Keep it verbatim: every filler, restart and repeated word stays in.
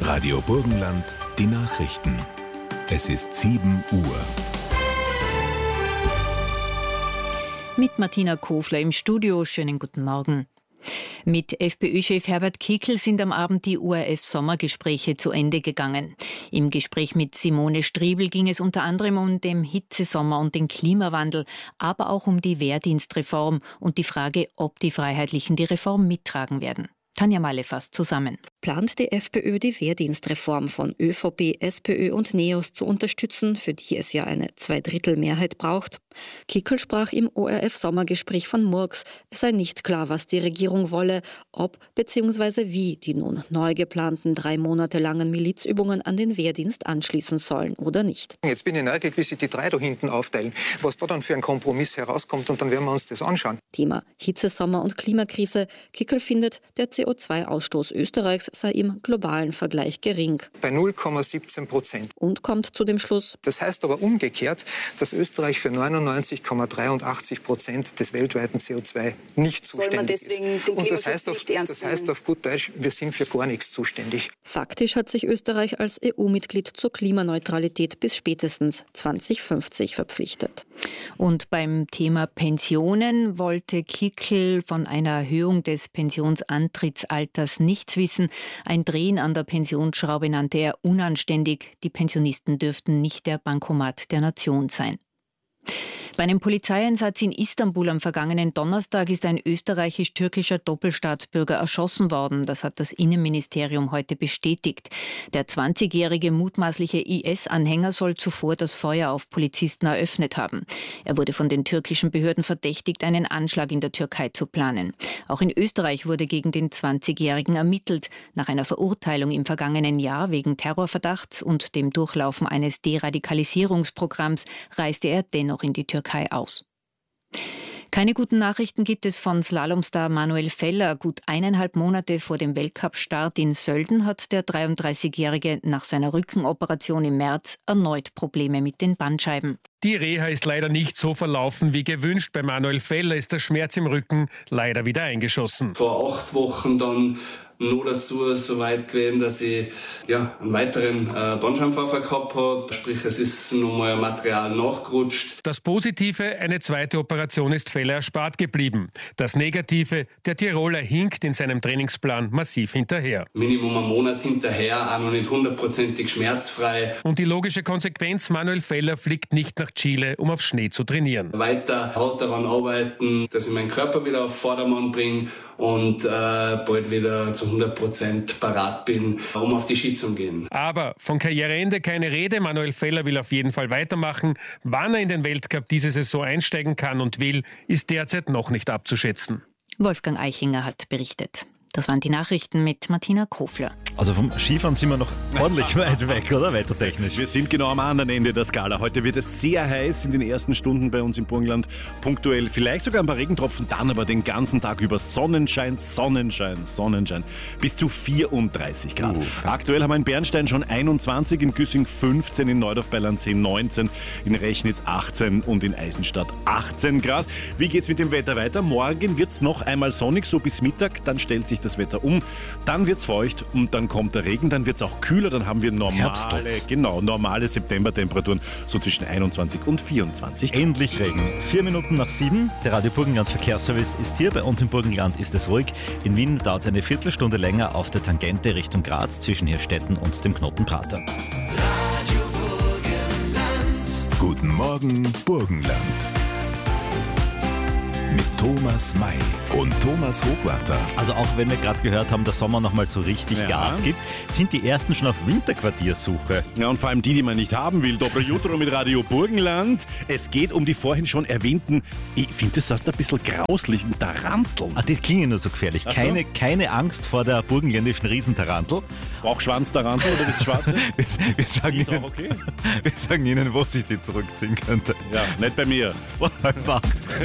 Radio Burgenland, die Nachrichten. Es ist sieben Uhr. Mit Martina Kofler im Studio. Schönen guten Morgen. Mit FPÖ-Chef Herbert Kickl sind am Abend die O R F-Sommergespräche zu Ende gegangen. Im Gespräch mit Simone Striebel ging es unter anderem um den Hitzesommer und den Klimawandel, aber auch um die Wehrdienstreform und die Frage, ob die Freiheitlichen die Reform mittragen werden. Tanja Malle fasst zusammen. Plant die FPÖ, die Wehrdienstreform von ÖVP, SPÖ und NEOS zu unterstützen, für die es ja eine Zweidrittelmehrheit braucht? Kickl sprach im O R F-Sommergespräch von Murks. Es sei nicht klar, was die Regierung wolle, ob bzw. wie die nun neu geplanten drei Monate langen Milizübungen an den Wehrdienst anschließen sollen oder nicht. Jetzt bin ich neugierig, wie sich die drei da hinten aufteilen, was da dann für ein Kompromiss herauskommt, und dann werden wir uns das anschauen. Thema Hitzesommer und Klimakrise. Kickl findet, der C O zwei Ausstoß Österreichs sei im globalen Vergleich gering. Bei null Komma siebzehn Prozent. Und kommt zu dem Schluss. Das heißt aber umgekehrt, dass Österreich für neunundneunzig Komma dreiundachtzig Prozent des weltweiten C O zwei nicht zuständig ist. Soll man deswegen den Und das Klimaschutz heißt, auf, nicht ernst das heißt auf gut Deutsch, wir sind für gar nichts zuständig. Faktisch hat sich Österreich als E U-Mitglied zur Klimaneutralität bis spätestens zwanzig fünfzig verpflichtet. Und beim Thema Pensionen wollte Kickl von einer Erhöhung des Pensionsantrittsalters nichts wissen. Ein Drehen an der Pensionsschraube nannte er unanständig. Die Pensionisten dürften nicht der Bankomat der Nation sein. Bei einem Polizeieinsatz in Istanbul am vergangenen Donnerstag ist ein österreichisch-türkischer Doppelstaatsbürger erschossen worden. Das hat das Innenministerium heute bestätigt. Der zwanzigjährige mutmaßliche I S-Anhänger soll zuvor das Feuer auf Polizisten eröffnet haben. Er wurde von den türkischen Behörden verdächtigt, einen Anschlag in der Türkei zu planen. Auch in Österreich wurde gegen den zwanzigjährigen ermittelt. Nach einer Verurteilung im vergangenen Jahr wegen Terrorverdachts und dem Durchlaufen eines Deradikalisierungsprogramms reiste er dennoch in die Türkei aus. Keine guten Nachrichten gibt es von Slalomstar Manuel Feller. Gut eineinhalb Monate vor dem Weltcup-Start in Sölden hat der dreiunddreißigjährige nach seiner Rückenoperation im März erneut Probleme mit den Bandscheiben. Die Reha ist leider nicht so verlaufen wie gewünscht. Bei Manuel Feller ist der Schmerz im Rücken leider wieder eingeschossen. Vor acht Wochen dann nur dazu so weit gewesen, dass ich ja, einen weiteren äh, Bandscheibenvorfall gehabt habe. Sprich, es ist nochmal Material nachgerutscht. Das Positive, eine zweite Operation ist Feller erspart geblieben. Das Negative, der Tiroler hinkt in seinem Trainingsplan massiv hinterher. Minimum einen Monat hinterher, auch noch nicht hundertprozentig schmerzfrei. Und die logische Konsequenz, Manuel Feller fliegt nicht nach Chile, um auf Schnee zu trainieren. Weiter halt daran arbeiten, dass ich meinen Körper wieder auf Vordermann bringe und äh, bald wieder zu hundert Prozent parat bin, um auf die Ski zu gehen. Aber von Karriereende keine Rede. Manuel Feller will auf jeden Fall weitermachen. Wann er in den Weltcup diese Saison einsteigen kann und will, ist derzeit noch nicht abzuschätzen. Wolfgang Eichinger hat berichtet. Das waren die Nachrichten mit Martina Kofler. Also vom Skifahren sind wir noch ordentlich weit weg, oder? Wettertechnisch. Wir sind genau am anderen Ende der Skala. Heute wird es sehr heiß in den ersten Stunden bei uns im Burgenland. Punktuell vielleicht sogar ein paar Regentropfen, dann aber den ganzen Tag über Sonnenschein, Sonnenschein, Sonnenschein. Bis zu vierunddreißig Grad. Uh. Aktuell haben wir in Bernstein schon einundzwanzig, in Güssing fünfzehn, in Neudorf bei Landsee neunzehn, in Rechnitz achtzehn und in Eisenstadt achtzehn Grad. Wie geht's mit dem Wetter weiter? Morgen wird es noch einmal sonnig, so bis Mittag. Dann stellt sich das Wetter um. Dann wird es feucht und dann kommt der Regen. Dann wird es auch kühler. Dann haben wir normale, genau, normale Septembertemperaturen, so zwischen einundzwanzig und vierundzwanzig. Endlich Regen. Vier Minuten nach sieben. Der Radio Burgenland Verkehrsservice ist hier. Bei uns im Burgenland ist es ruhig. In Wien dauert es eine Viertelstunde länger auf der Tangente Richtung Graz zwischen Hirstetten und dem Knoten Prater. Radio Burgenland. Guten Morgen, Burgenland. Mit Thomas May und Thomas Hochwarter. Also auch wenn wir gerade gehört haben, der Sommer noch mal so richtig Ja. Gas gibt, sind die ersten schon auf Winterquartiersuche. Ja, und vor allem die, die man nicht haben will. Doppel-Jutro mit Radio Burgenland. Es geht um die vorhin schon erwähnten, ich finde, das heißt ein bisschen grauslichen Taranteln. Ah, die klingen nur so gefährlich. Ach so. Keine, keine Angst vor der burgenländischen Riesentarantel. Bauchschwanz-Tarantel oder das Schwarze? Wir, wir, sagen Ist Ihnen, auch okay. wir sagen Ihnen, wo sich die zurückziehen könnte. Ja, nicht bei mir. Vor halb acht.